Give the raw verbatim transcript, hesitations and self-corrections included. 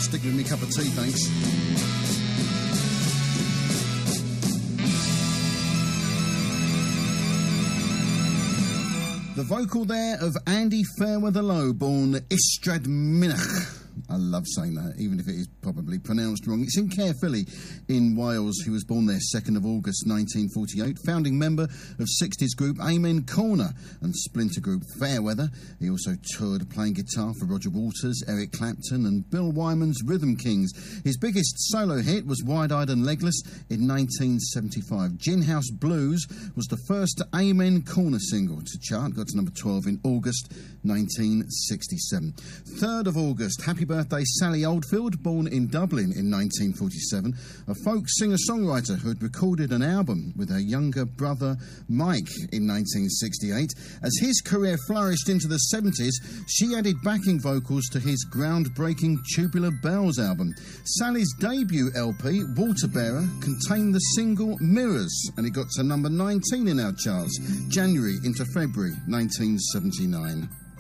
stick with me cup of tea, thanks. The vocal there of Andy Fairweather-Low, born Ystrad Mynach. I love saying that, even if it is probably pronounced wrong. It's in Caerphilly in Wales. He was born there second of August nineteen forty-eight. Founding member of sixties group Amen Corner and splinter group Fairweather. He also toured playing guitar for Roger Waters, Eric Clapton and Bill Wyman's Rhythm Kings. His biggest solo hit was Wide-Eyed and Legless in nineteen seventy-five. Gin House Blues was the first Amen Corner single to chart. Got to number twelve in August nineteen sixty-seven. third of August, happy birthday Sally Oldfield, born in Dublin in nineteen forty-seven, a folk singer-songwriter who had recorded an album with her younger brother Mike in nineteen sixty-eight. As his career flourished into the seventies, she added backing vocals to his groundbreaking Tubular Bells album. Sally's debut L P, Waterbearer, contained the single Mirrors, and it got to number nineteen in our charts, January into February nineteen seventy-nine.